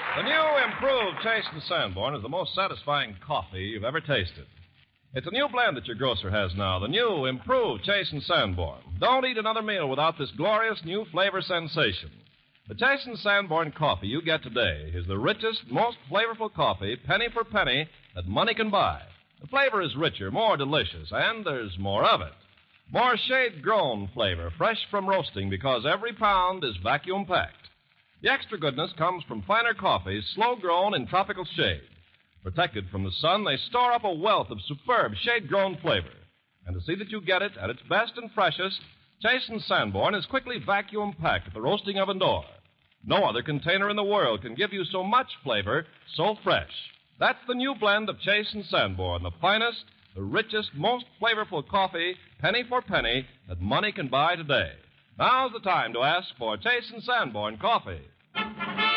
The new improved Chase and Sanborn is the most satisfying coffee you've ever tasted. It's a new blend that your grocer has now, the new improved Chase and Sanborn. Don't eat another meal without this glorious new flavor sensation. The Chase and Sanborn coffee you get today is the richest, most flavorful coffee, penny for penny, that money can buy. The flavor is richer, more delicious, and there's more of it. More shade-grown flavor, fresh from roasting, because every pound is vacuum-packed. The extra goodness comes from finer coffees, slow-grown in tropical shade. Protected from the sun, they store up a wealth of superb shade-grown flavor. And to see that you get it at its best and freshest, Chase and Sanborn is quickly vacuum-packed at the roasting oven door. No other container in the world can give you so much flavor, so fresh. That's the new blend of Chase and Sanborn, the finest, the richest, most flavorful coffee, penny for penny, that money can buy today. Now's the time to ask for Chase and Sanborn coffee.